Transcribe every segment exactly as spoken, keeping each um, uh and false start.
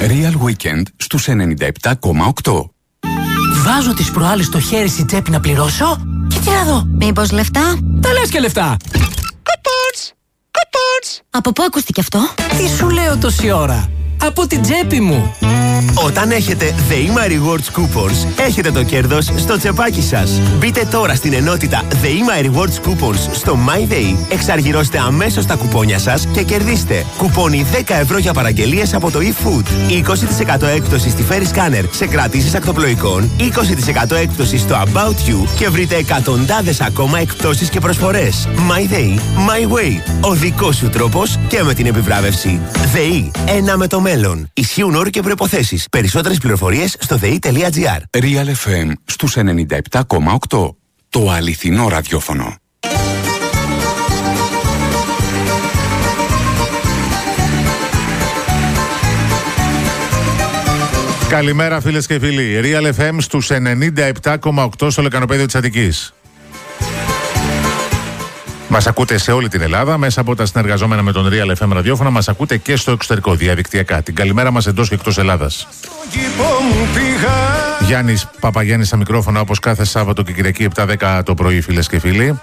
Real Weekend στους ενενήντα επτά κόμμα οκτώ. Βάζω τις προάλλες στο χέρι στην τσέπη να πληρώσω και τι να δω. Μήπως λεφτά? Τα λες και λεφτά. Κουπόνς! Κουπόνς! Από πού ακούστηκε αυτό? Τι σου λέω τόση ώρα? Από την τσέπη μου. Όταν έχετε ΔΕΗΜΑ Rewards Coupons, έχετε το κέρδος στο τσεπάκι σας. Μπείτε τώρα στην ενότητα ΔΕΗΜΑ Rewards Coupons στο MyDay, εξαργυρώστε αμέσως τα κουπόνια σας και κερδίστε κουπόνι δέκα ευρώ για παραγγελίες από το eFood, είκοσι τοις εκατό έκπτωση στη Ferry Scanner σε κρατήσεις ακτοπλοϊκών, είκοσι τοις εκατό έκπτωση στο About You και βρείτε εκατοντάδες ακόμα εκπτώσεις και προσφορές. MyDay, My Way. Ο δικός σου τρόπος και με την επιβράβευση. ΔΕΗ, ένα με το μέλλον. Ισχύουν όροι και προϋποθέσεις. Περισσότερες πληροφορίες στο δε.gr. Real εφ εμ στους ενενήντα επτά κόμμα οκτώ. Το αληθινό ραδιόφωνο. Καλημέρα φίλες και φίλοι. Real εφ εμ στους ενενήντα επτά κόμμα οκτώ στο λεκανοπέδιο της Αττικής. Μας ακούτε σε όλη την Ελλάδα, μέσα από τα συνεργαζόμενα με τον Real εφ εμ ραδιόφωνα, μας ακούτε και στο εξωτερικό, διαδικτυακά. Την καλημέρα μας εντός και εκτός Ελλάδας. Γιάννης Παπαγιάννης στα μικρόφωνα, όπως κάθε Σάββατο και Κυριακή επτά δέκα το πρωί, φίλες και φίλοι.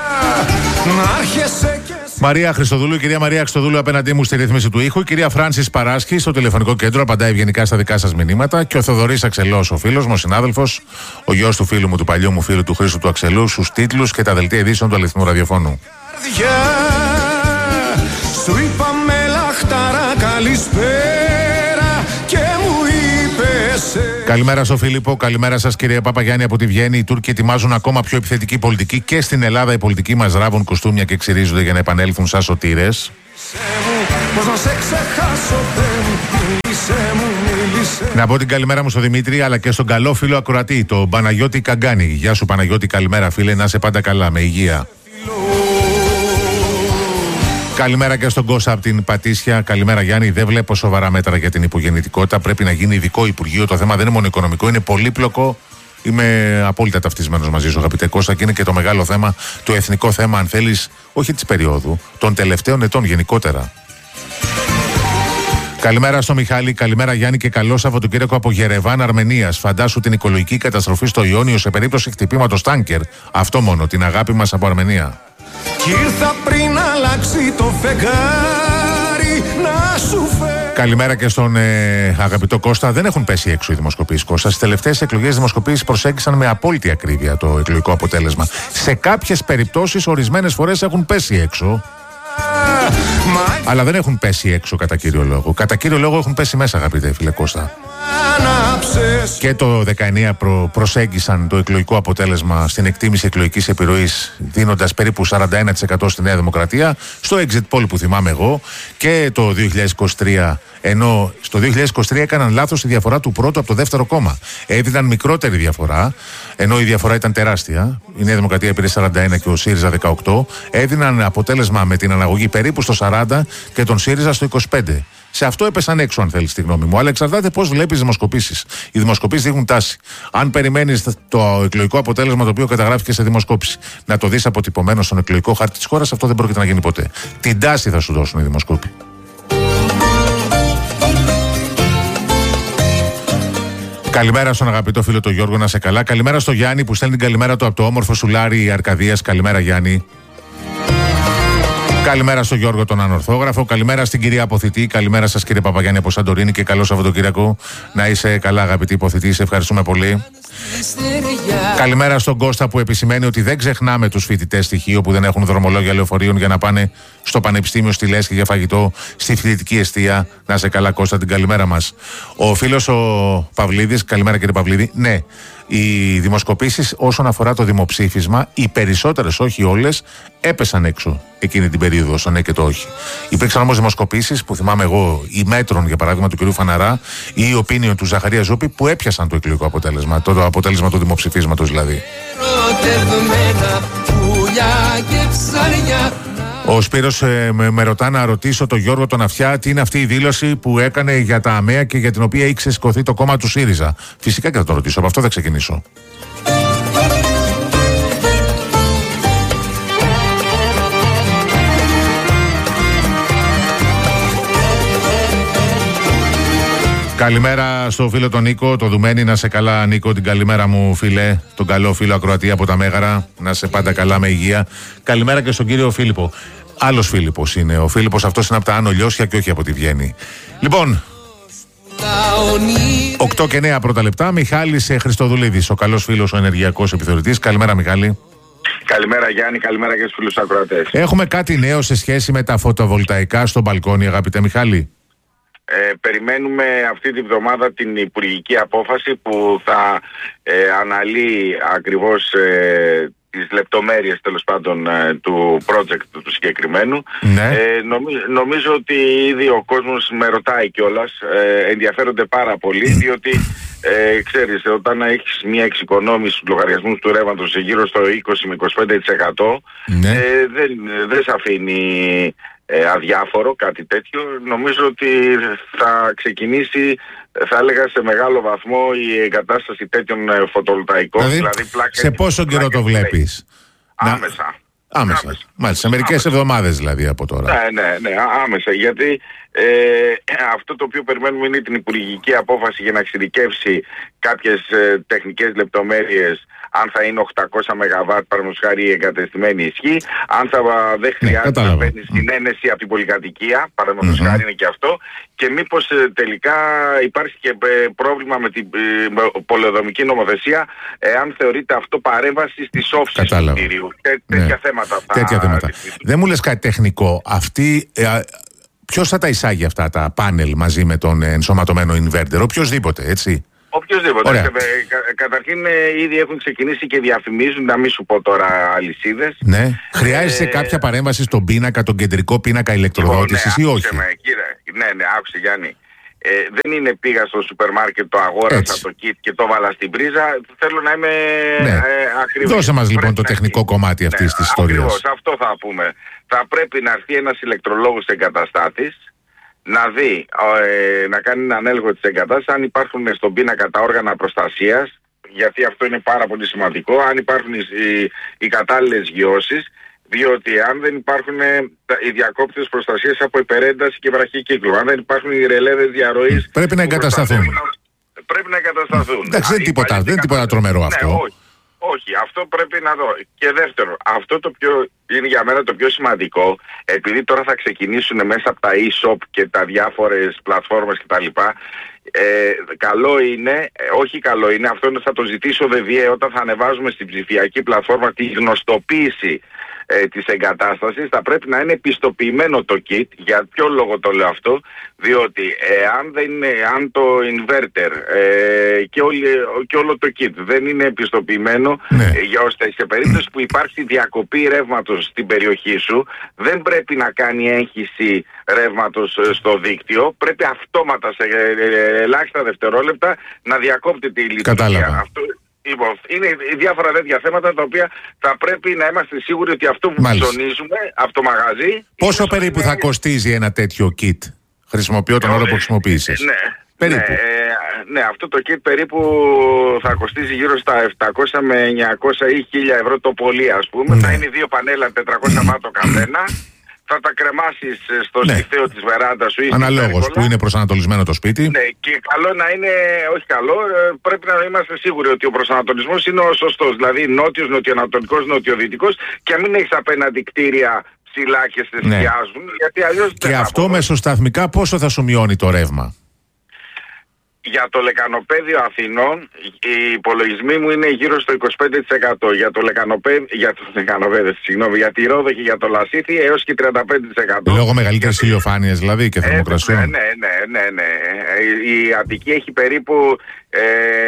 Μαρία Χριστοδούλου, η κυρία Μαρία Χριστοδούλου απέναντί μου στη ρύθμιση του ήχου. Η κυρία Φράνσις Παράσχη στο τηλεφωνικό κέντρο, απαντάει ευγενικά στα δικά σας μηνύματα. Και ο Θοδωρής Αξελός, ο φίλος μου, ο συνάδελφος, ο γιος του φίλου μου, του παλιού μου φίλου του Χρήστου του Αξελού, στους τίτλους και τα δελτία ειδήσεων του αληθινού ραδιοφώνου. Σου είπαμε λαχτάρα, καλησπέρα και μου είπες. Καλημέρα στο Φίλιππο, καλημέρα σας κύριε Παπαγιάννη από τη Βιέννη. Οι Τούρκοι ετοιμάζουν ακόμα πιο επιθετική πολιτική και στην Ελλάδα οι πολιτικοί μας ράβουν κουστούμια και ξυρίζονται για να επανέλθουν σαν σωτήρες. Να πω την καλημέρα μου στον Δημήτρη αλλά και στον καλό φίλο ακροατή, τον Παναγιώτη Καγκάνη. Γεια σου Παναγιώτη, καλημέρα φίλε, να είσαι πάντα καλά, με υγεία. Καλημέρα και στον Κώστα από την Πατήσια. Καλημέρα Γιάννη. Δεν βλέπω σοβαρά μέτρα για την υπογεννητικότητα. Πρέπει να γίνει ειδικό Υπουργείο. Το θέμα δεν είναι μόνο οικονομικό, είναι πολύπλοκο. Είμαι απόλυτα ταυτισμένος μαζί σου, αγαπητέ Κώστα, και είναι και το μεγάλο θέμα, το εθνικό θέμα, αν θέλεις, όχι της περίοδου, των τελευταίων ετών γενικότερα. Καλημέρα στο Μιχάλη, καλημέρα Γιάννη και καλό Σαββατοκύριακο από Γερεβάν, Αρμενίας. Φαντάσου την οικολογική καταστροφή στο Ιόνιο σε περίπτωση χτυπήματος τάνκερ. Αυτό μόνο, την αγάπη μας από Αρμενία. Κι ήρθα πριν αλλάξει το φεγγάρι να σου φέρω. Καλημέρα και στον ε, αγαπητό Κώστα. Δεν έχουν πέσει έξω οι δημοσκοπήσεις, Κώστα. Στις τελευταίες εκλογές δημοσκοπήσεις προσέγγισαν με απόλυτη ακρίβεια το εκλογικό αποτέλεσμα. Σε κάποιες περιπτώσεις, ορισμένες φορές έχουν πέσει έξω. Αλλά δεν έχουν πέσει έξω κατά κύριο λόγο. Κατά κύριο λόγο έχουν πέσει μέσα, αγαπητέ φίλε Κώστα. Και το δεκαεννιά προ, προσέγγισαν το εκλογικό αποτέλεσμα στην εκτίμηση εκλογικής επιρροής, δίνοντας περίπου σαράντα ένα τοις εκατό στη Νέα Δημοκρατία, στο exit poll που θυμάμαι εγώ, και το δύο χιλιάδες είκοσι τρία, ενώ στο δύο χιλιάδες είκοσι τρία έκαναν λάθος τη διαφορά του πρώτου από το δεύτερο κόμμα. Έδιναν μικρότερη διαφορά, ενώ η διαφορά ήταν τεράστια. Η Νέα Δημοκρατία πήρε σαράντα ένα και ο ΣΥΡΙΖΑ δεκαοκτώ. Έδιναν αποτέλεσμα με την αναγωγή περίπου στο σαράντα και τον ΣΥΡΙΖΑ στο είκοσι πέντε. Σε αυτό έπεσαν έξω, αν θέλεις τη γνώμη μου. Αλλά εξαρτάται πώς βλέπεις τις δημοσκοπήσεις. Οι δημοσκοπήσεις δείχνουν τάση. Αν περιμένεις το εκλογικό αποτέλεσμα το οποίο καταγράφηκε σε δημοσκόπηση να το δεις αποτυπωμένο στον εκλογικό χάρτη της χώρας, αυτό δεν πρόκειται να γίνει ποτέ. Την τάση θα σου δώσουν οι δημοσκόποι. Καλημέρα στον αγαπητό φίλο τον Γιώργο, να σε καλά. Καλημέρα στο Γιάννη που στέλνει την καλημέρα του από το όμορφο Σουλάρι Αρκαδίας. Καλημέρα Γιάννη. Καλημέρα στον Γιώργο τον Ανορθόγραφο. Καλημέρα στην κυρία Αποθητή. Καλημέρα σας κύριε Παπαγιάννη από Σαντορίνη και καλό Σαββατοκύριακο. Να είσαι καλά, αγαπητή Αποθητή. Σε ευχαριστούμε πολύ. Καλημέρα στον Κώστα που επισημαίνει ότι δεν ξεχνάμε τους φοιτητές στοιχείο που δεν έχουν δρομολόγια λεωφορείων για να πάνε στο Πανεπιστήμιο στη Λέσχη για φαγητό στη φοιτητική εστία. Να είσαι καλά, Κώστα, την καλημέρα μας. Ο φίλος ο Παυλίδης. Καλημέρα κύριε Παυλίδη. Ναι. Οι δημοσκοπήσεις όσον αφορά το δημοψήφισμα, οι περισσότερες, όχι όλες, έπεσαν έξω εκείνη την περίοδο, στο ναι και το όχι. Υπήρξαν όμως δημοσκοπήσεις που θυμάμαι εγώ, η Μέτρων για παράδειγμα του κ. Φαναρά ή η Opinion του Ζαχαρία Ζούπη, που έπιασαν το εκλογικό αποτέλεσμα, το, το αποτέλεσμα του δημοψηφίσματος δηλαδή. Ο Σπύρος ε, με, με ρωτά να ρωτήσω τον Γιώργο τον Αυτιά τι είναι αυτή η δήλωση που έκανε για τα ΑΜΕΑ και για την οποία έχει ξεσηκωθεί το κόμμα του ΣΥΡΙΖΑ. Φυσικά και θα το ρωτήσω, από αυτό θα ξεκινήσω. Καλημέρα στο φίλο τον Νίκο, το Δουμένη. Να σε καλά, Νίκο. Την καλημέρα μου, φίλε. Τον καλό φίλο ακροατή από τα Μέγαρα. Να σε πάντα καλά με υγεία. Καλημέρα και στον κύριο Φίλιππο. Άλλος Φίλιππος είναι. Ο Φίλιππος αυτός είναι από τα Άνω Λιώσια και όχι από τη Βιέννη. Λοιπόν, οκτώ και εννέα πρώτα λεπτά. Μιχάλης Χριστοδουλίδης, ο καλός φίλος, ο ενεργειακός επιθεωρητής. Καλημέρα, Μιχάλη. Καλημέρα, Γιάννη. Καλημέρα και στους φίλους ακροατές. Έχουμε κάτι νέο σε σχέση με τα φωτοβολταϊκά στο μπαλκόνι, αγαπητέ Μιχάλη? Ε, περιμένουμε αυτή τη βδομάδα την υπουργική απόφαση που θα ε, αναλύει ακριβώς ε, τις λεπτομέρειες, τέλος πάντων, ε, του project του συγκεκριμένου. Ναι. Ε, νομι, νομίζω ότι ήδη ο κόσμος με ρωτάει κιόλας, ε, ενδιαφέρονται πάρα πολύ, διότι ε, ξέρεις, όταν έχεις μια εξοικονόμηση στους λογαριασμούς του ρεύματος σε γύρω στο είκοσι με είκοσι πέντε τοις εκατό, ναι. ε, δεν, δεν σε αφήνει Ε, αδιάφορο κάτι τέτοιο. Νομίζω ότι θα ξεκινήσει, θα έλεγα, σε μεγάλο βαθμό η εγκατάσταση τέτοιων ε, φωτοβολταϊκών. Δηλαδή, δηλαδή πλάκες, σε πόσο καιρό το βλέπεις? Άμεσα. Να... Άμεσα. Άμεσα. Μάλιστα, σε μερικές άμεσα. εβδομάδες δηλαδή από τώρα. Ναι, ναι, ναι, άμεσα. Γιατί ε, αυτό το οποίο περιμένουμε είναι την υπουργική απόφαση για να εξειδικεύσει κάποιες ε, τεχνικές λεπτομέρειες, αν θα είναι οκτακόσια μεγαβάτ παραδείγματος χάρη η εγκατεστημένη ισχύ, αν θα δεν χρειάζεται ναι, να παίρνει συνένεση mm. από την πολυκατοικία, παραδείγματος mm-hmm. χάρη είναι και αυτό, και μήπως ε, τελικά υπάρχει και ε, πρόβλημα με την ε, πολεοδομική νομοθεσία, εάν θεωρείται αυτό παρέμβαση στις όψεις του κτηρίου. Τέ, ναι. Τέτοια θέματα θα... Τέτοια θέματα. Δεν μου λες κάτι τεχνικό. Αυτή... Ε, ποιος θα τα εισάγει αυτά τα πάνελ μαζί με τον ενσωματωμένο inverter? Οποιοσδήποτε, έτσι? Οποιοςδήποτε. Κα, καταρχήν ε, ήδη έχουν ξεκινήσει και διαφημίζουν, να μην σου πω τώρα αλυσίδες. Ναι. Χρειάζεται ε, κάποια παρέμβαση στον πίνακα, τον κεντρικό πίνακα ηλεκτροδότησης ναι, ή όχι? Με, κύριε, ναι, ναι, άκουσε Γιάννη. Ε, δεν είναι πήγα στο σούπερ μάρκετ, το αγόρασα έτσι. Το kit και το βάλα στην πρίζα. Θέλω να είμαι ναι. ε, ακριβής. Δώσε μας λοιπόν το τεχνικό κομμάτι αυτής ναι, της ιστορίας. Ακριβώς, αυτό θα πούμε. Θα πρέπει να έρθει ένας ηλεκτρολόγος εγκαταστάτης, να δει, ε, να κάνει έναν έλεγχο της εγκατάστασης, αν υπάρχουν στον πίνακα τα όργανα προστασίας, γιατί αυτό είναι πάρα πολύ σημαντικό, αν υπάρχουν οι, οι, οι κατάλληλες γιώσεις, διότι αν δεν υπάρχουν ε, οι διακόπτες προστασίας από υπερένταση και βραχικύκλου, αν δεν υπάρχουν οι ρελέδες διαρροής... Πρέπει να εγκατασταθούν. Πρέπει να εγκατασταθούν. Εντάξει, δεν είναι τίποτα, δεν τίποτα τρομερό αυτό. Ναι, όχι. Όχι, αυτό πρέπει να δω. Και δεύτερο, αυτό το πιο είναι για μένα το πιο σημαντικό, επειδή τώρα θα ξεκινήσουν μέσα από τα e-shop και τα διάφορες πλατφόρμες κτλ. Ε, καλό είναι, ε, όχι καλό είναι, αυτό θα το ζητήσω ΔΕΔΙΕ όταν θα ανεβάζουμε στην ψηφιακή πλατφόρμα τη γνωστοποίηση ε, της εγκατάστασης, θα πρέπει να είναι πιστοποιημένο το kit. Για ποιο λόγο το λέω αυτό? Διότι ε, αν, δεν είναι, αν το inverter ε, και, όλη, και όλο το kit δεν είναι πιστοποιημένο, ναι. ε, για ώστε σε περίπτωση που υπάρχει διακοπή ρεύματος στην περιοχή σου, δεν πρέπει να κάνει έγχυση ρεύματος στο δίκτυο, πρέπει αυτόματα σε ε, ελάχιστα δευτερόλεπτα να διακόπτεται η λειτουργία. Κατάλαβα. Αυτό, λοιπόν, είναι διάφορα τέτοια θέματα τα οποία θα πρέπει να είμαστε σίγουροι ότι αυτό που ψωνίζουμε από το μαγαζί... Πόσο περίπου είναι... θα κοστίζει ένα τέτοιο kit? Χρησιμοποιώ τον όρο που χρησιμοποίησες. Ναι, περίπου. Ναι, ναι, αυτό το kit περίπου θα κοστίζει γύρω στα επτακόσια με εννιακόσια ή χίλια ευρώ το πολύ, ας πούμε. Ναι. Θα είναι δύο πανέλα τετρακόσια βατ το καθένα. Θα τα κρεμάσεις στο ναι. στιθέο της βεράντας σου ή αναλόγως που είναι προσανατολισμένο το σπίτι. Ναι, και καλό να είναι, όχι καλό, πρέπει να είμαστε σίγουροι ότι ο προσανατολισμός είναι ο σωστός. Δηλαδή νότιος, νοτιοανατολικός, νοτιοδυτικός, και μην έχεις απέναντι κτίρια ψηλά και στεσιάζουν. Ναι. Γιατί αλλιώς και αυτό μπορώ. Μεσοσταθμικά πόσο θα σου μειώνει το ρεύμα? Για το λεκανοπέδιο Αθηνών οι υπολογισμοί μου είναι γύρω στο είκοσι πέντε τοις εκατό. Για το λεκανοπέδιο, για το λεκανοπέδιο, συγγνώμη, για τη Ρόδο και για το Λασίθι έως και τριάντα πέντε τοις εκατό. Λόγω μεγαλύτερης ηλιοφάνειας δηλαδή και θερμοκρασιών. Ε, ναι, ναι, ναι, ναι. Η Αττική έχει περίπου ε,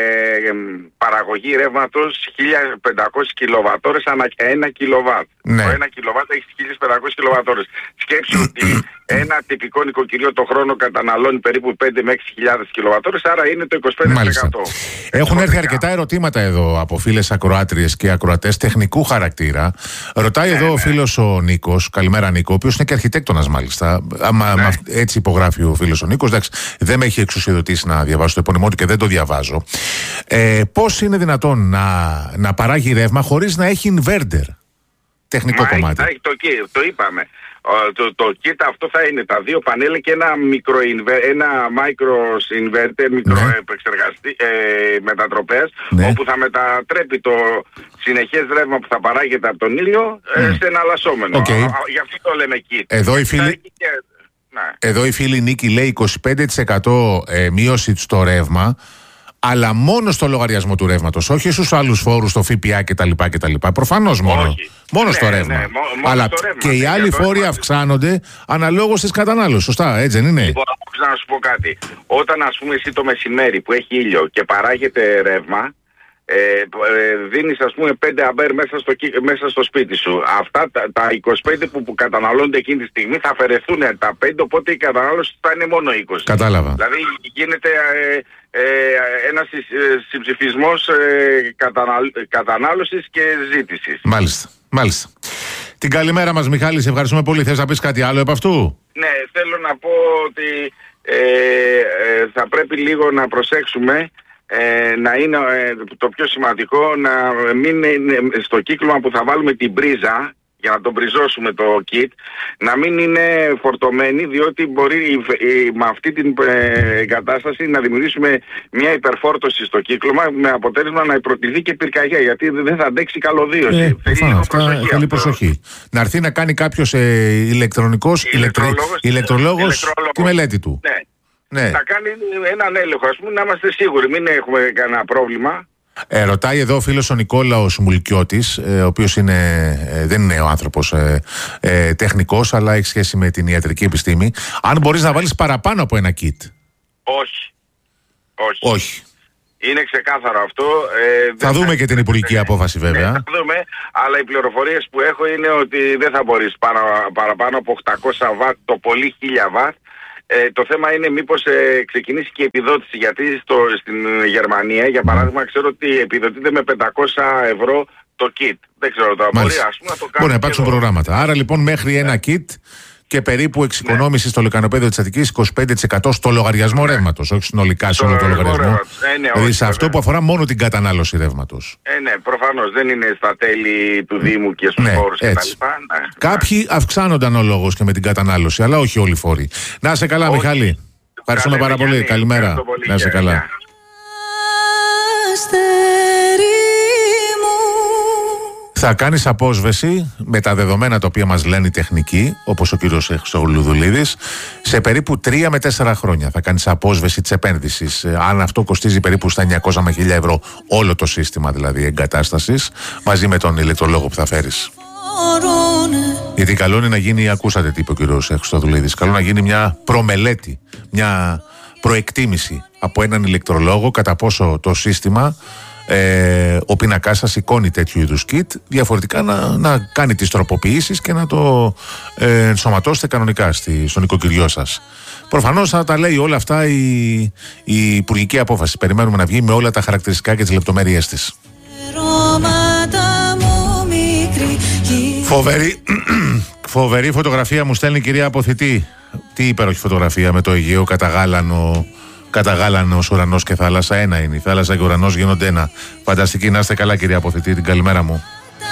παραγωγή ρεύματος χίλια πεντακόσιες κιλοβατόρες ανά ένα κιλοβάτ. Ναι. Το ένα κιλοβάτ έχει χίλιες πεντακόσιες κιλοβατόρες. Σκέψου ότι ένα τυπικό νοικοκυριό το χρόνο καταναλώνει περίπου πέντε με έξι χιλιάδες κιλοβατόρες, άρα είναι το είκοσι πέντε τοις εκατό. Έχουν έρθει αρκετά ερωτήματα εδώ από φίλες ακροάτριες και ακροατές τεχνικού χαρακτήρα. Ρωτάει ναι, εδώ ναι. ο φίλος ο Νίκος, καλημέρα Νίκο, ο οποίος είναι και αρχιτέκτονας μάλιστα. Άμα ναι. έτσι υπογράφει ο φίλος ο Νίκος, εντάξει, δεν με έχει εξουσιοδοτήσει να διαβάσω το επώνυμό του και δεν το διαβάζω. Ε, πώς είναι δυνατόν να, να παράγει ρεύμα χωρίς να έχει inverter? Τεχνικό Μα κομμάτι. έχει, έχει το, το είπαμε. Το, το kit αυτό θα είναι τα δύο πανέλα και ένα μικρο ένα micro inverter, μικρο ναι. επεξεργαστή ε, μετατροπέας, ναι. όπου θα μετατρέπει το συνεχές ρεύμα που θα παράγεται από τον ήλιο ε, mm. σε εναλλασσόμενο. Okay. Γι' αυτό το λέμε kit. Εδώ η φίλη, και... ναι. Εδώ η φίλη Νίκη λέει είκοσι πέντε τοις εκατό ε, μείωση στο ρεύμα, αλλά μόνο στο λογαριασμό του ρεύματος, όχι στους άλλους φόρους, στο ΦΠΑ κτλ. κτλ. Προφανώς μόνο. Όχι. Μόνο ναι, στο ρεύμα. Ναι, μο, αλλά στο ρεύμα, και ναι, οι άλλοι φόροι ρεύμα. Αυξάνονται αναλόγως της κατανάλωσης. Σωστά, έτσι δεν είναι? Λοιπόν, να σου πω κάτι. Όταν, ας πούμε, εσύ το μεσημέρι που έχει ήλιο και παράγεται ρεύμα, ε, ε, δίνεις, ας πούμε, πέντε αμπέρ μέσα στο, μέσα στο σπίτι σου. Αυτά τα, τα είκοσι πέντε που, που καταναλώνται εκείνη τη στιγμή θα αφαιρεθούν τα πέντε, οπότε η κατανάλωση θα είναι μόνο είκοσι. Κατάλαβα. Δηλαδή γίνεται ε, ε, ένας συμψηφισμός ε, κατανάλ, κατανάλωσης και ζήτησης. Μάλιστα, μάλιστα. Την καλημέρα μας, Μιχάλη, σε ευχαριστούμε πολύ. Θες να πεις κάτι άλλο επ' αυτού? Ναι, θέλω να πω ότι ε, ε, θα πρέπει λίγο να προσέξουμε. Ε, να είναι ε, το πιο σημαντικό να μην είναι στο κύκλωμα που θα βάλουμε την πρίζα για να τον πριζώσουμε το kit, να μην είναι φορτωμένη, διότι μπορεί ε, με αυτή την ε, εγκατάσταση να δημιουργήσουμε μια υπερφόρτωση στο κύκλωμα με αποτέλεσμα να προκριθεί και πυρκαγιά, γιατί δεν θα αντέξει καλωδίωση. Ε, θέλει αυτά, προσοχή, θέλει προσοχή. Να έρθει να κάνει κάποιος ε, ηλεκτρονικός, ηλεκτρολόγος, ηλεκτρολόγος τη μελέτη του. Ναι. Ναι. Θα κάνει έναν έλεγχο, ας πούμε, να είμαστε σίγουροι, μην έχουμε κανένα πρόβλημα. Ε, ρωτάει εδώ ο φίλος ο Νικόλαος Μουλκιώτης, ε, ο οποίος είναι, ε, δεν είναι ο άνθρωπος ε, ε, τεχνικός, αλλά έχει σχέση με την ιατρική επιστήμη. Αν μπορείς να βάλεις παραπάνω από ένα kit. Όχι. Όχι. Όχι. Είναι ξεκάθαρο αυτό. Ε, θα δούμε και την υπουργική απόφαση βέβαια. Ναι, θα δούμε, αλλά οι πληροφορίες που έχω είναι ότι δεν θα μπορείς παρα, παραπάνω από οκτακόσια βατ, το πολύ χίλια βατ. Ε, το θέμα είναι μήπως ε, ξεκινήσει και η επιδότηση, γιατί στο, στην Γερμανία, για παράδειγμα, ξέρω ότι επιδοτείται με πεντακόσια ευρώ το kit. Δεν ξέρω τώρα, μπορεί, ας πούμε, να το κάνουμε. Μπορεί να υπάρξουν προγράμματα. Άρα λοιπόν μέχρι ένα kit και περίπου εξοικονόμηση, ναι, στο λεκανοπέδιο της Αττικής είκοσι πέντε τοις εκατό στο λογαριασμό, ναι, ρεύματος, όχι συνολικά σε όλο το λογαριασμό. Ε, ναι, δηλαδή σε αυτό, ναι, που αφορά μόνο την κατανάλωση ρεύματος. Ε, ναι, προφανώς δεν είναι στα τέλη του Δήμου και στους, ναι, φόρους κτλ. Ναι, κάποιοι, ναι, αυξάνονταν ο λόγος και με την κατανάλωση, αλλά όχι όλοι οι φόροι. Να είσαι καλά, όχι, Μιχάλη. Ευχαριστούμε πάρα πολύ. πολύ. Καλημέρα. Πολύ. Να είσαι καλά. Θα κάνεις απόσβεση με τα δεδομένα τα οποία μας λένε οι τεχνικοί, όπως ο κύριος Χρυστολουδουλίδης, σε περίπου τρία με τέσσερα χρόνια. Θα κάνεις απόσβεση της επένδυσης. Αν αυτό κοστίζει περίπου στα εννιακόσια με χίλια ευρώ, όλο το σύστημα δηλαδή εγκατάστασης, μαζί με τον ηλεκτρολόγο που θα φέρεις. Γιατί καλό είναι να γίνει, ακούσατε τι είπε ο κύριος Χρυστολουδουλίδης, καλό να γίνει μια προμελέτη, μια προεκτίμηση από έναν ηλεκτρολόγο κατά πόσο το σύστημα, Ε, ο πίνακάς σας σηκώνει τέτοιου είδους kit, διαφορετικά να, να κάνει τις τροποποιήσεις και να το ε, ενσωματώσετε κανονικά στη, στο νοικοκυριό σας. Προφανώς θα τα λέει όλα αυτά η, η υπουργική απόφαση. Περιμένουμε να βγει με όλα τα χαρακτηριστικά και τις λεπτομέρειές της. Φοβερή, φοβερή φωτογραφία μου στέλνει η κυρία Αποθητή. Τι υπέροχη φωτογραφία με το Αιγαίο καταγάλανο. Καταγάλανος ουρανός και θάλασσα, ένα είναι. Η θάλασσα και ο ουρανός γίνονται ένα. Φανταστική, να είστε καλά, κυρία Αποθητή, την καλημέρα μου.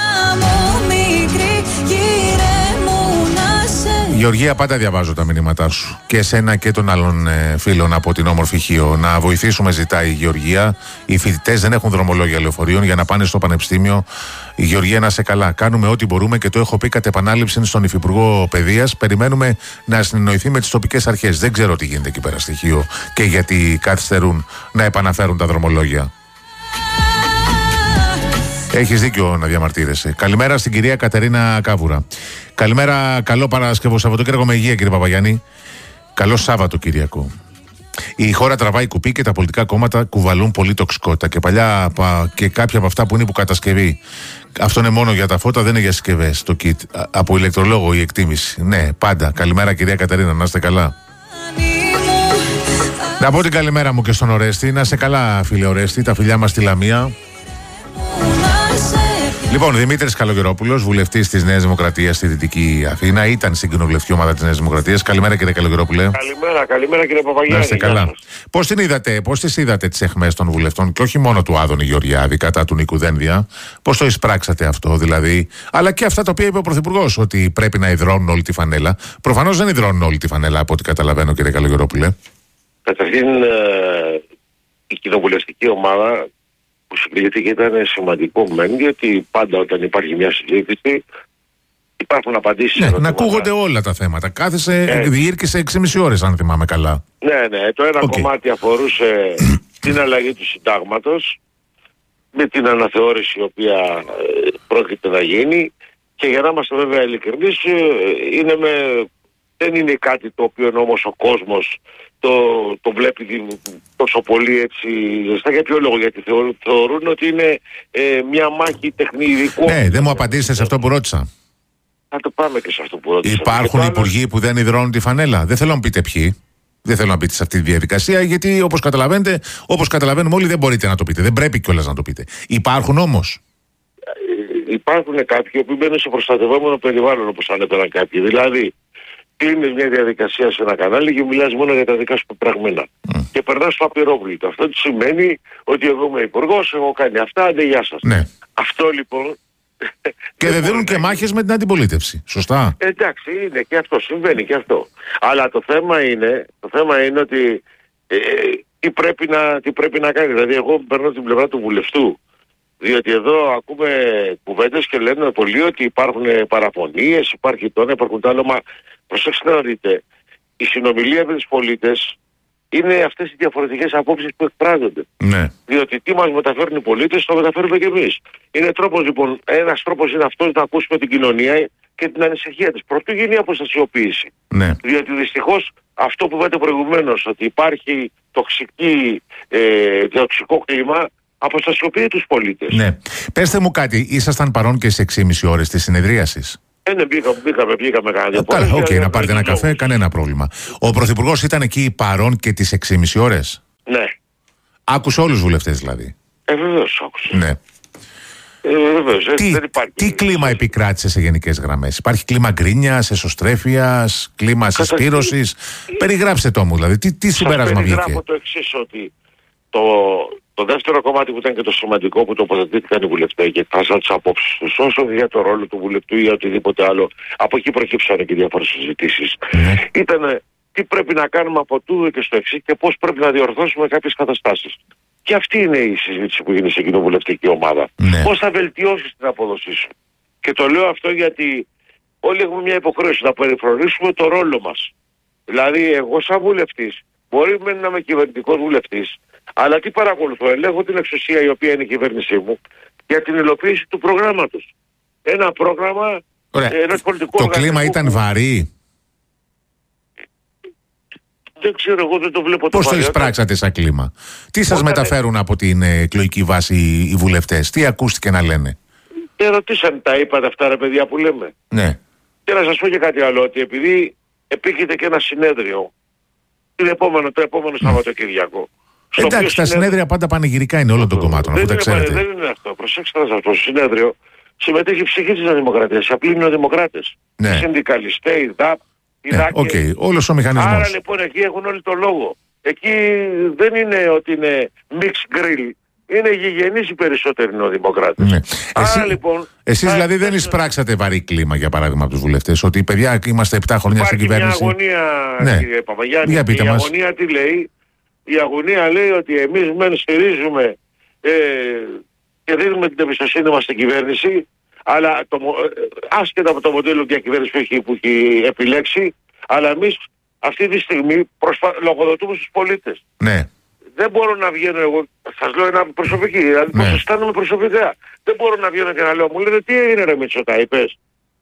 Γεωργία, πάντα διαβάζω τα μηνύματά σου. Και εσένα και των άλλων ε, φίλων από την όμορφη Χίο. Να βοηθήσουμε, ζητάει η Γεωργία. Οι φοιτητές δεν έχουν δρομολόγια λεωφορείων για να πάνε στο πανεπιστήμιο. Η Γεωργία, να είσαι καλά. Κάνουμε ό,τι μπορούμε και το έχω πει κατ' επανάληψη στον Υφυπουργό Παιδείας. Περιμένουμε να συνεννοηθεί με τις τοπικές αρχές. Δεν ξέρω τι γίνεται εκεί πέρα στη Χίο και γιατί καθυστερούν να επαναφέρουν τα δρομολόγια. Έχεις δίκιο να διαμαρτύρεσαι. Καλημέρα στην κυρία Κατερίνα Κάβουρα. Καλημέρα, καλό Παρασκευό Σαββατοκύριακο με υγεία, κύριε Παπαγιάννη. Καλό Σάββατο Κυριακό. Η χώρα τραβάει κουπί και τα πολιτικά κόμματα κουβαλούν πολύ τοξικότητα. Και παλιά και κάποια από αυτά που είναι υποκατασκευή. Αυτό είναι μόνο για τα φώτα, δεν είναι για συσκευές. Το kit. Από ηλεκτρολόγο η εκτίμηση. Ναι, πάντα. Καλημέρα, κυρία Κατερίνα, να είστε καλά. Να πω την καλημέρα μου και στον Ορέστη. Να είστε καλά, φίλε Ορέστη. Τα φιλιά μας στη Λαμία. Λοιπόν, Δημήτρης Καλογερόπουλος, βουλευτής της Νέας Δημοκρατίας στη Δυτική Αθήνα, ήταν στην κοινοβουλευτική ομάδα της Νέας Δημοκρατίας. Καλημέρα, κύριε Καλογερόπουλε. Καλημέρα, καλημέρα κύριε Παπαγιάννη. Να είστε καλά. Πώς την είδατε, πώς τις είδατε τις αιχμές των βουλευτών και όχι μόνο του Άδωνη Γεωργιάδη κατά του Νίκου Δένδια? Πώς το εισπράξατε αυτό δηλαδή? Αλλά και αυτά τα οποία είπε ο Πρωθυπουργός, ότι πρέπει να υδρώνουν όλη τη φανέλα. Προφανώς δεν υδρώνουν όλη τη φανέλα από ό,τι καταλαβαίνω, κύριε Καλογερόπουλε. Καταρχήν, η κοινοβουλευτική ομάδα που συγκλήθηκε ήταν σημαντικό μεν, γιατί πάντα όταν υπάρχει μια συζήτηση υπάρχουν απαντήσεις. Ναι, να ακούγονται όλα τα θέματα. Κάθεσε, ε, διήρκησε έξι και μισή ώρες, αν θυμάμαι καλά. Ναι, ναι. Το ένα okay. κομμάτι αφορούσε την αλλαγή του συντάγματος με την αναθεώρηση η οποία ε, πρόκειται να γίνει, και για να είμαστε βέβαια ειλικρινείς, ε, είναι με, δεν είναι κάτι το οποίο όμως ο κόσμος το, το βλέπει τόσο πολύ έτσι ζεστά. Για ποιο λόγο? Γιατί θεωρούν, θεωρούν ότι είναι ε, μια μάχη τεχνητικού. Ναι, δεν μου απαντήσετε σε αυτό που ρώτησα. Θα το πάμε και σε αυτό που ρώτησα. Υπάρχουν υπουργοί που δεν υδρώνουν τη φανέλα. Δεν θέλω να πείτε ποιοι. Δεν θέλω να μπείτε σε αυτή τη διαδικασία, γιατί όπως καταλαβαίνετε, όπως καταλαβαίνουμε όλοι, δεν μπορείτε να το πείτε. Δεν πρέπει κιόλας να το πείτε. Υπάρχουν όμως. Ε, υπάρχουν κάποιοι που μπαίνουν σε προστατευόμενο περιβάλλον, όπως ανέφεραν κάποιοι. Δηλαδή, κλείνεις μια διαδικασία σε ένα κανάλι και μιλάς μόνο για τα δικά σου πεπραγμένα. Mm. Και περνάς στο απειρόβλητο. Αυτό τι σημαίνει? Ότι εγώ είμαι υπουργός, έχω κάνει αυτά, άντε γεια σας. Ναι. Αυτό λοιπόν. Και δεν δίνουν και μάχες με την αντιπολίτευση. Σωστά. Ε, εντάξει, είναι και αυτό, συμβαίνει και αυτό. Αλλά το θέμα είναι, το θέμα είναι ότι ε, τι, πρέπει να, τι πρέπει να κάνει. Δηλαδή, εγώ παίρνω την πλευρά του βουλευτού. Διότι εδώ ακούμε κουβέντες και λένε πολλοί ότι υπάρχουν παραφωνίες, υπάρχει το ένα, υπάρχουν τα άλλα. Μα προσέξτε να δείτε, η συνομιλία με τους πολίτες είναι αυτές οι διαφορετικές απόψεις που εκφράζονται. Ναι. Διότι τι μας μεταφέρουν οι πολίτες, το μεταφέρουμε και εμείς. Είναι τρόπος λοιπόν, ένας τρόπος είναι αυτός να ακούσουμε την κοινωνία και την ανησυχία της. Προτού γίνει η αποστασιοποίηση. Ναι. Διότι δυστυχώς αυτό που είπατε προηγουμένως, ότι υπάρχει τοξική, ε, τοξικό κλίμα, αποστασιοποιεί τους πολίτες. Ναι. Πέστε μου κάτι, ήσασταν παρόν και σε έξι και μισή ώρες της συνεδρίασης? Ε, ναι, μπήκαμε, μπήκαμε, μπήκαμε κανένα. Καλά, οκ, okay, να πάρετε ένα καφέ, κανένα πρόβλημα. Ο Πρωθυπουργός ήταν εκεί παρόν και τις έξι και μισή ώρες? Ναι. Άκουσε όλους τους βουλευτές δηλαδή? Ε, βεβαίως άκουσε. Ναι. Ε, βεβαίως, ε, τι, δεν υπάρχει. Τι κλίμα επικράτησε σε γενικές γραμμές? Υπάρχει κλίμα γκρίνιας, εσωστρέφειας, κλίμα συσπήρωσης? Περιγράψτε το μου, δηλαδή. Τι, τι συμπέρασμα βγήκε? Σας περιγράφω το εξής, ότι το, το δεύτερο κομμάτι που ήταν και το σημαντικό, που τοποθετήθηκαν οι βουλευτές και εκφράσαν τις απόψεις τους, όσο για το ρόλο του βουλευτού ή οτιδήποτε άλλο, από εκεί προκύψαν και διάφορες συζητήσεις. Ναι. Ήταν τι πρέπει να κάνουμε από τούδο και στο εξής και πώς πρέπει να διορθώσουμε κάποιες καταστάσεις. Και αυτή είναι η συζήτηση που γίνει στην κοινοβουλευτική ομάδα. Ναι. Πώς θα βελτιώσεις την απόδοσή σου. Και το λέω αυτό γιατί όλοι έχουμε μια υποχρέωση να περιφρονήσουμε το ρόλο μας. Δηλαδή, εγώ σαν βουλευτής, μπορεί να είμαι κυβερνητικός βουλευτής, αλλά τι παρακολουθώ? Ελέγχω την εξουσία η οποία είναι η κυβέρνησή μου για την υλοποίηση του προγράμματος. Ένα πρόγραμμα ενός πολιτικού Το κλίμα ήταν βαρύ? Δεν ξέρω, εγώ δεν το βλέπω. Πώς το εισπράξατε σαν κλίμα? Τι σας μεταφέρουν από την εκλογική βάση οι βουλευτές? Τι ακούστηκε να λένε? Και ρωτήσαν, τα είπατε αυτά ρε παιδιά που λέμε? Ναι. Και να σας πω και κάτι άλλο, ότι επειδή επίκειται και ένα συνέδριο την επόμενο, το επόμενο Σαββατοκύριακο. Εντάξει, τα συνέδρια πάντα πανηγυρικά είναι όλων των κομμάτων, αφού τα ξέρετε. Δεν είναι αυτό. Προσέξτε να σας πω, στο συνέδριο συμμετέχει η ψυχή της Δημοκρατίας, οι απλοί νεοδημοκράτες. Ναι. Οι συνδικαλιστές, οι ΔΑΠ, οι ναι, ΟΚ, okay. Όλος ο μηχανισμός. Άρα λοιπόν εκεί έχουν όλοι το λόγο. Εκεί δεν είναι ότι είναι mixed grill. Είναι γηγενείς οι περισσότεροι νεοδημοκράτες. Ναι. Άρα Εσύ, λοιπόν. Εσείς δηλαδή δεν εισπράξατε βαρύ κλίμα, για παράδειγμα, από τους βουλευτές? Ότι παιδιά, είμαστε επτά χρόνια στην κυβέρνηση. Υπάρχει μια αγωνία, ναι. κύριε Παπαγιάννη. Για πείτε η μας. αγωνία τι λέει? Η αγωνία λέει ότι εμείς μεν στηρίζουμε ε, και δίνουμε την εμπιστοσύνη μας στην κυβέρνηση, αλλά το, άσχετα από το μοντέλο διακυβέρνηση που έχει, που έχει επιλέξει, αλλά εμείς αυτή τη στιγμή προσπα... λογοδοτούμε στους πολίτες. Ναι. Δεν μπορώ να βγαίνω εγώ, σας λέω ένα προσωπική, δηλαδή ναι. Πώς αισθάνομαι προσωπικά. Δεν μπορώ να βγαίνω και να λέω, μου λένε τι έγινε ρε Μητσοτά, είπες?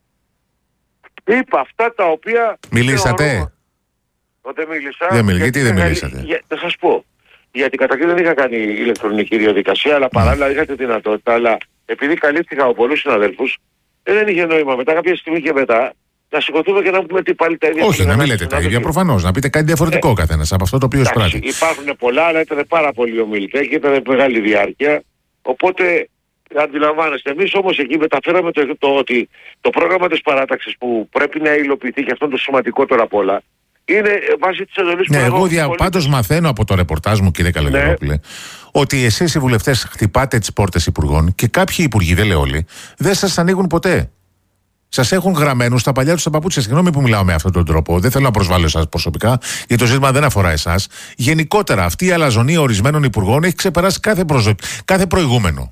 Είπα αυτά τα οποία... Μιλήσατε? Δεν μίλησα. Δεν μίλησα. Γιατί δεν μιλήσατε? Για, θα σας πω. Γιατί καταρχήν δεν είχα κάνει ηλεκτρονική διαδικασία, αλλά παράλληλα είχα τη δυνατότητα, αλλά επειδή καλύφθηκα από πολλούς συναδέλφους, δεν είχε νόημα μετά κάποια στιγμή και μετά να σηκωθούμε και να πούμε τι πάλι τα ίδια. Όχι, να μην λέτε τα ίδια προφανώς, να πείτε κάτι διαφορετικό ε, καθένας από αυτό το οποίο εισπράττει. Υπάρχουν πολλά, αλλά ήταν πάρα πολλοί ομιλητές και ήταν μεγάλη διάρκεια. Οπότε Αντιλαμβάνεστε. Εμείς όμως εκεί μεταφέραμε το, το ότι το πρόγραμμα της παράταξης που πρέπει να υλοποιηθεί, και αυτό είναι το σημαντικότερο απ' όλα, είναι βάσει της εντολής ναι, που εγώ δια... πάντως μαθαίνω από το ρεπορτάζ μου, κύριε Καλογερόπουλε, ναι, ότι εσείς οι βουλευτές χτυπάτε τις πόρτες υπουργών και κάποιοι υπουργοί, δεν λέω όλοι, δεν σας ανοίγουν ποτέ. Σας έχουν γραμμένους στα παλιά τους τα παπούτσια. Συγγνώμη που μιλάω με αυτόν τον τρόπο. Δεν θέλω να προσβάλλω εσάς προσωπικά, γιατί το ζήτημα δεν αφορά εσάς. Γενικότερα, αυτή η αλαζονία ορισμένων υπουργών έχει ξεπεράσει κάθε, προζω... κάθε προηγούμενο.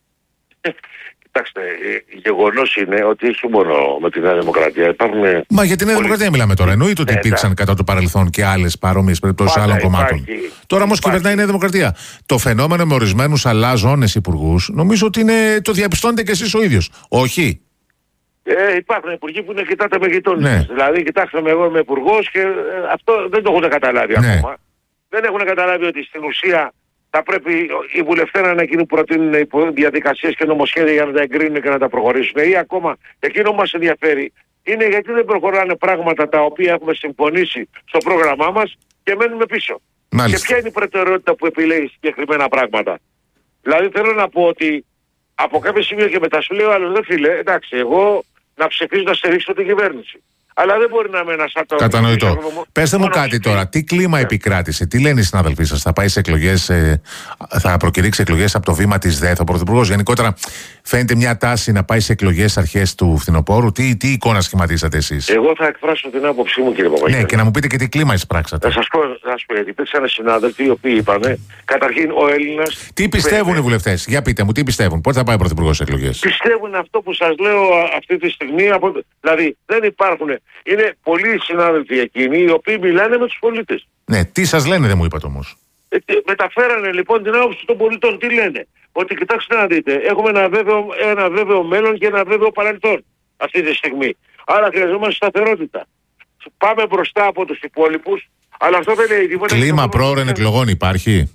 Κοιτάξτε, γεγονός είναι ότι όχι μόνο με τη Νέα Δημοκρατία. Υπάρχουν. Μα για τη Νέα Δημοκρατία μιλάμε τώρα. Εννοείται ότι υπήρξαν ναι, κατά το παρελθόν και άλλες παρόμοιες περιπτώσεις άλλων κομμάτων. Υπάρχει, τώρα όμως κυβερνάει η Νέα Δημοκρατία. Το φαινόμενο με ορισμένους αλάζονες υπουργούς, νομίζω ότι είναι, το διαπιστώνετε κι εσείς ο ίδιος. Όχι. Ε, υπάρχουν υπουργοί που είναι κοιτάτε με γειτόνες. Ναι. Δηλαδή, κοιτάξτε με, εγώ είμαι υπουργός και ε, αυτό δεν το έχουν καταλάβει ναι, ακόμα. Δεν έχουν καταλάβει ότι στην ουσία θα πρέπει οι βουλευτές να είναι εκείνοι που προτείνουν διαδικασίες και νομοσχέδια για να τα εγκρίνουν και να τα προχωρήσουν. Ή ακόμα, εκείνο που μας ενδιαφέρει είναι γιατί δεν προχωράνε πράγματα τα οποία έχουμε συμφωνήσει στο πρόγραμμά μας και μένουμε πίσω. Μάλιστα. Και ποια είναι η προτεραιότητα που επιλέγει συγκεκριμένα πράγματα. Δηλαδή, θέλω να πω ότι από κάποιο σημείο και μετά σου λέει ο άλλος, δεν φίλε, εντάξει, εγώ να ψηφίσω να στηρίξω την κυβέρνηση. Αλλά δεν μπορεί να είμαι ένας άτομος. Κατανοητό. Πέστε μου κάτι τώρα. Τι κλίμα επικράτησε, τι λένε οι συνάδελφοί σας, θα πάει σε εκλογές, ε, θα προκηρύξει εκλογές από το βήμα της ΔΕΘ ο Πρωθυπουργός? Γενικότερα, φαίνεται μια τάση να πάει σε εκλογές αρχές του φθινοπόρου. Τι, τι εικόνα σχηματίσατε εσείς? Εγώ θα εκφράσω την άποψή μου, κύριε Παπαγιάννη. Ναι, και να μου πείτε και τι κλίμα εισπράξατε. Θα σας πω, θα σας πω γιατί υπήρξαν συνάδελφοι οι οποίοι είπαν, καταρχήν ο Έλληνας. Τι πιστεύουν οι βουλευτές? Για πείτε μου, τι πιστεύουν? Πότε θα πάει ο Πρωθυπουργός σε εκλογές? Πιστεύουν αυτό που σας λέω αυτή τη στιγμή. Από... Δηλαδή, δεν υπάρχουν. Είναι πολλοί συνάδελφοι εκείνοι οι οποίοι μιλάνε με τους πολίτες. Ναι, τι σας λένε, δεν μου είπατε όμως. Ε, μεταφέρανε λοιπόν την άποψη των πολιτών. Τι λένε? Ότι κοιτάξτε να δείτε, έχουμε ένα βέβαιο, ένα βέβαιο μέλλον και ένα βέβαιο παρελθόν αυτή τη στιγμή. Άρα χρειαζόμαστε σταθερότητα. Πάμε μπροστά από τους υπόλοιπους, αλλά αυτό δεν είναι τίποτα. Κλίμα πρόωρων εκλογών υπάρχει?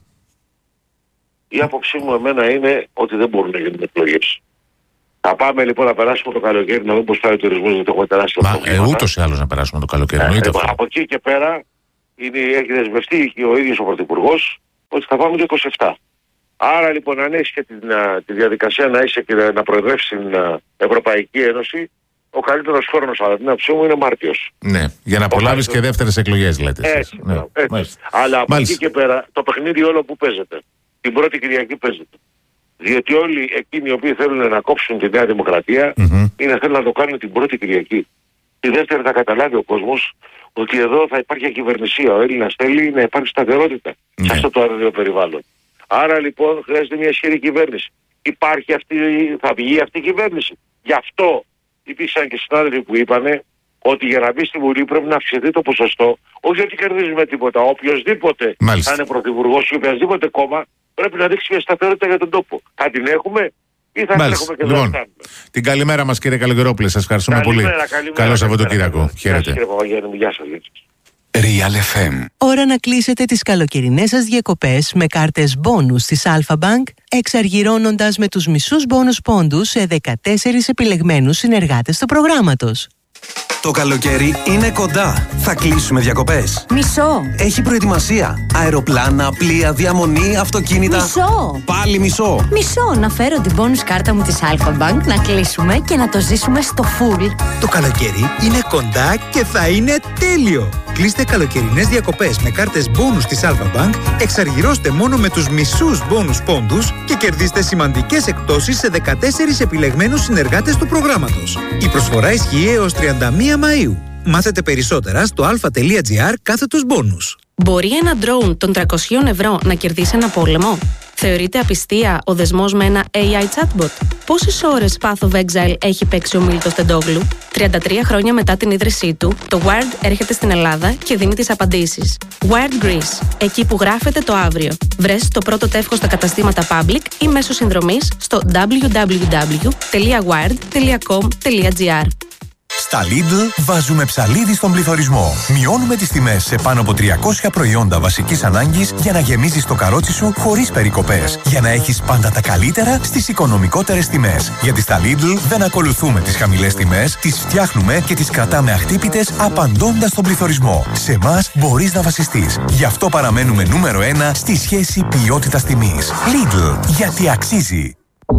Η άποψή μου εμένα είναι ότι δεν μπορούν να γίνουν εκλογές. Θα πάμε λοιπόν να περάσουμε το καλοκαίρι, να δούμε πώς πάει ο τουρισμός, δεν το έχουμε τεράσει. Μα ε, ούτως ή άλλως να περάσουμε το καλοκαίρι. Ε, ε, από εκεί και πέρα είναι, έχει δεσμευτεί και ο ίδιος ο Πρωθυπουργός ότι θα πάμε το είκοσι επτά. Άρα λοιπόν, αν έχει και την, τη διαδικασία να είσαι και να προεδρεύσει την Ευρωπαϊκή Ένωση, ο καλύτερος χρόνος αλλά την άποψή μου είναι Μάρτιος. Ναι, για να απολαύεις και δεύτερες εκλογές, λέτε. Έτσι, ναι, έτσι. Αλλά από εκεί και πέρα το παιχνίδι όλο που παίζεται. Την πρώτη Κυριακή παίζεται. Διότι όλοι εκείνοι οι οποίοι θέλουν να κόψουν τη Νέα Δημοκρατία mm-hmm. είναι θέλουν να το κάνουν την πρώτη Κυριακή. Τη δεύτερη θα καταλάβει ο κόσμος ότι εδώ θα υπάρχει ακυβερνησία. Ο Έλληνας θέλει να υπάρχει σταθερότητα mm-hmm. σε αυτό το αρνητικό περιβάλλον. Άρα λοιπόν χρειάζεται μια ισχυρή κυβέρνηση. Υπάρχει αυτή, θα βγει αυτή η κυβέρνηση. Γι' αυτό υπήρξαν και συνάδελφοι που είπανε ότι για να μπει στη Βουλή πρέπει να αυξηθεί το ποσοστό. Όχι ότι κερδίζουμε τίποτα. Οποιοςδήποτε θα είναι πρωθυπουργός ή οποιοδήποτε κόμμα πρέπει να δείξει μια σταθερότητα για τον τόπο. Θα την έχουμε ή θα την έχουμε και δεν λοιπόν, θα κάνουμε. Την καλημέρα μας, κύριε Καλογερόπουλε. Σας ευχαριστούμε καλημέρα, πολύ. Καλημέρα, Καλό Σαββατοκύριακο. Χαίρετε. Κύριε Παπαγιάννη, γεια σας. Real εφ εμ. Ώρα να κλείσετε τις καλοκαιρινές σας διακοπές με κάρτες μπόνους της Alpha Bank, εξαργυρώνοντας με τους μισούς μπόνους πόντους σε δεκατέσσερις επιλεγμένους συνεργάτες του προγράμματος. Το καλοκαίρι είναι κοντά. Θα κλείσουμε διακοπές. Μισό. Έχει προετοιμασία. Αεροπλάνα, πλοία, διαμονή, αυτοκίνητα. Μισό. Πάλι μισό. Μισό. Να φέρω την bonus κάρτα μου της Alpha Bank, να κλείσουμε και να το ζήσουμε στο full. Το καλοκαίρι είναι κοντά και θα είναι τέλειο. Κλείστε καλοκαιρινές διακοπές με κάρτες bonus της Alpha Bank, εξαργυρώστε μόνο με τους μισούς bonus πόντους και κερδίστε σημαντικές εκπτώσεις σε δεκατέσσερις επιλεγμένους συνεργάτες του προγράμματος. Η προσφορά ισχύει έως τριάντα μία Μαΐου. Μάθετε περισσότερα στο alpha.gr κάθετος bonus. Μπορεί ένα drone των τριακόσια ευρώ να κερδίσει ένα πόλεμο? Θεωρείται απιστία ο δεσμός με ένα έι άι chatbot? Πόσες ώρες Path of Exile έχει παίξει ο Μίλτος Τεντόγλου? τριάντα τρία χρόνια μετά την ίδρυσή του, το Wired έρχεται στην Ελλάδα και δίνει τις απαντήσεις. Wired Greece, εκεί που γράφεται το αύριο. Βρες το πρώτο τεύχος στα καταστήματα Public ή μέσω συνδρομής στο double-u double-u double-u τελεία wired τελεία com τελεία gr. Στα Lidl βάζουμε ψαλίδι στον πληθωρισμό. Μειώνουμε τις τιμές σε πάνω από τριακόσια προϊόντα βασικής ανάγκης για να γεμίζεις το καρότσι σου χωρίς περικοπές. Για να έχεις πάντα τα καλύτερα στις οικονομικότερες τιμές. Γιατί στα Lidl δεν ακολουθούμε τις χαμηλές τιμές, τις φτιάχνουμε και τις κρατάμε αχτύπητες απαντώντας στον πληθωρισμό. Σε εμάς μπορείς να βασιστείς. Γι' αυτό παραμένουμε νούμερο ένα στη σχέση ποιότητας τιμής. Lidl, γιατί αξίζει.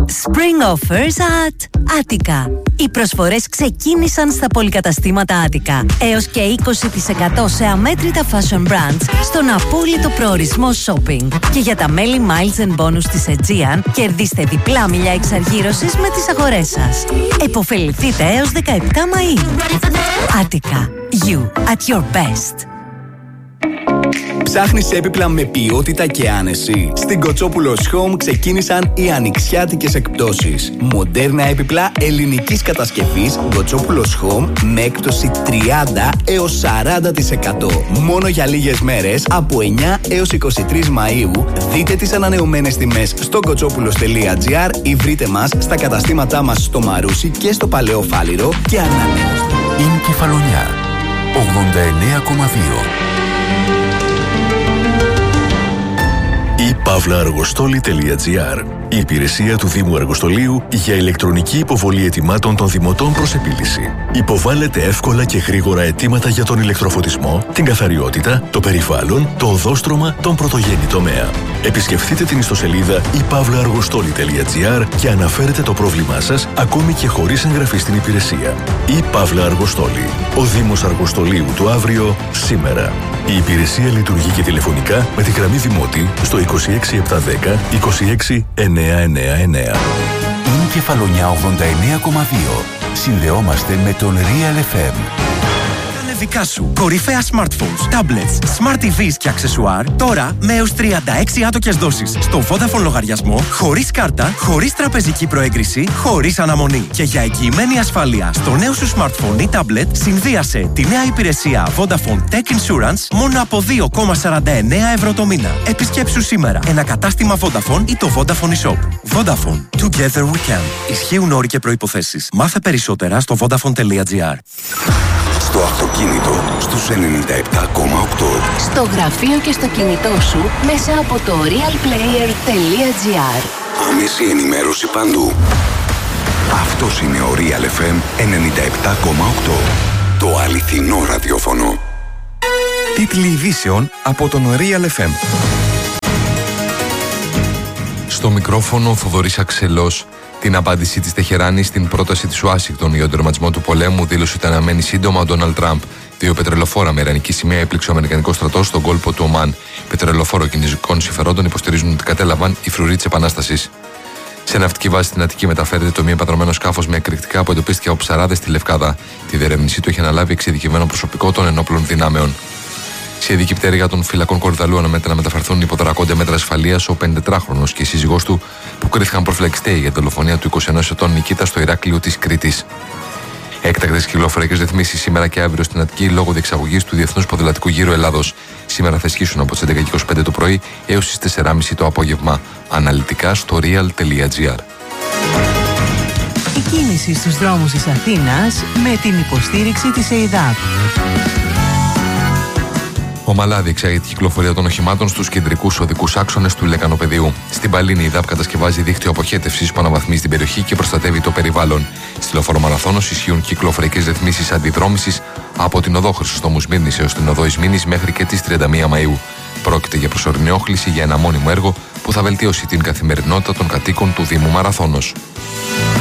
Spring offers at Attica. Οι προσφορές ξεκίνησαν στα πολυκαταστήματα Attica. Έως και είκοσι τοις εκατό σε αμέτρητα fashion brands στον απόλυτο προορισμό shopping. Και για τα μέλη Miles and Bonus της Aegean, κερδίστε διπλά μιλιά εξαργύρωσης με τις αγορές σας. Εποφεληθείτε έως δεκαεπτά Μαΐου. Attica. You at your best. Ψάχνεις έπιπλα με ποιότητα και άνεση? Στην Κοτσόπουλος Home ξεκίνησαν οι ανοιξιάτικες εκπτώσεις. Μοντέρνα έπιπλα ελληνικής κατασκευής Κοτσόπουλος Home με έκπτωση τριάντα έως σαράντα τοις εκατό. Μόνο για λίγες μέρες από εννιά έως είκοσι τρεις Μαΐου. Δείτε τις ανανεωμένες τιμές στο κοτσόπουλος τελεία τζι άρ ή βρείτε μας στα καταστήματά μας στο Μαρούσι και στο Παλαιό Φάληρο και ανανεώστε. Είναι Κεφαλονιά ογδόντα εννέα κόμμα δύο. η παύλα αργοστόλη τελεία τζι άρ. Η υπηρεσία του Δήμου Αργοστολίου για ηλεκτρονική υποβολή αιτημάτων των δημοτών προς επίλυση. Υποβάλλετε εύκολα και γρήγορα αιτήματα για τον ηλεκτροφωτισμό, την καθαριότητα, το περιβάλλον, το οδόστρωμα, τον πρωτογενή τομέα. Επισκεφτείτε την ιστοσελίδα η παύλα αργοστόλη τελεία τζι άρ και αναφέρετε το πρόβλημά σας ακόμη και χωρίς εγγραφή στην υπηρεσία. Η παύλα Αργοστόλη. Ο Δήμος Αργοστολίου του αύριο, σήμερα. Η υπηρεσία λειτουργεί και τηλεφωνικά με τη γραμμή Δημότη στο είκοσι έξι επτακόσια δέκα είκοσι έξι εννιακόσια ενενήντα εννέα. Είναι Κεφαλονιά ογδόντα εννέα κόμμα δύο. Συνδεόμαστε με τον Real εφ εμ. Δικά σου. Κορυφαία smartphones, tablets, smart τι βις και αξεσουάρ τώρα με έως τριάντα έξι άτοκες δόσεις στο Vodafone λογαριασμό, χωρίς κάρτα, χωρίς τραπεζική προέγκριση, χωρίς αναμονή. Και για εγγυημένη ασφάλεια στο νέο σου smartphone ή tablet, συνδύασε τη νέα υπηρεσία Vodafone Tech Insurance μόνο από δύο κόμμα σαράντα εννέα ευρώ το μήνα. Επισκέψου σήμερα ένα κατάστημα Vodafone ή το Vodafone eShop. Vodafone. Together we can. Ισχύουν όροι και προϋποθέσεις. Μάθε περισσότερα στο vodafone τελεία τζι άρ. Στο αυτοκίνητο στους ενενήντα επτά κόμμα οκτώ. Στο γραφείο και στο κινητό σου μέσα από το real player τελεία τζι άρ. Άμεση ενημέρωση παντού. Αυτός είναι ο Real εφ εμ ενενήντα επτά κόμμα οκτώ. Το αληθινό ραδιόφωνο. Τίτλοι ειδήσεων από τον Real εφ εμ. Στο μικρόφωνο ο Θοδωρής Αξελός. Την απάντηση της Τεχεράνης στην πρόταση της Ουάσιγκτον για τον τερματισμό του πολέμου δήλωσε ότι αναμένει σύντομα ο Ντόναλντ Τραμπ. Δύο πετρελοφόρα με ιρανική σημαία έπληξε ο Αμερικανικό στρατό στον κόλπο του Ομάν. Πετρελοφόρο κινέζικων συμφερόντων υποστηρίζουν ότι κατέλαβαν οι φρουροί της Επανάστασης. Σε ναυτική βάση στην Αττική μεταφέρεται το μη επανδρομένο σκάφος με εκρηκτικά που εντοπίστηκε από ψαράδες στη Λευκάδα. Τη διερεύνησή του έχει αναλάβει εξειδικευμένο προσωπικό των ενόπλων δυνάμεων. Σε ειδική πτέρυγα των φυλακών Κορυδαλού αναμένεται να μεταφερθούν υπό δρακόντια μέτρα ασφαλείας ο πενηντετράχρονος και η σύζυγός του που κρίθηκαν προφυλακιστέοι για τη δολοφονία του είκοσι ενός ετών Νικήτα στο Ηράκλειο της Κρήτης. Έκτακτες κυκλοφοριακές ρυθμίσεις σήμερα και αύριο στην Αττική λόγω διεξαγωγής του Διεθνούς Ποδηλατικού Γύρου Ελλάδος. Σήμερα θα ισχύσουν από τις έντεκα και είκοσι πέντε το πρωί έως τις τέσσερις και μισή το απόγευμα. Αναλυτικά στο real τελεία τζι άρ. Η κίνηση στους δρόμους της Αθήνας με την υποστήριξη της ΕΙΔΑΠ. Ομαλά διεξάγει τη κυκλοφορία των οχημάτων στους κεντρικούς οδικούς άξονες του Λεκανοπεδίου. Στην Παλίνη, η ΔΑΠ κατασκευάζει δίκτυο αποχέτευσης που αναβαθμίζει την περιοχή και προστατεύει το περιβάλλον. Στη Λεωφόρο Μαραθώνος ισχύουν κυκλοφοριακές ρυθμίσεις αντιδρόμησης από την οδό Χρυσοστόμου Σμύρνης έως την οδό Ισμήνης μέχρι και τις τριάντα μία Μαΐου. Πρόκειται για προσωρινή όχληση για ένα μόνιμο έργο που θα βελτιώσει την καθημερινότητα των κατοίκων του Δήμου Μαραθώνος.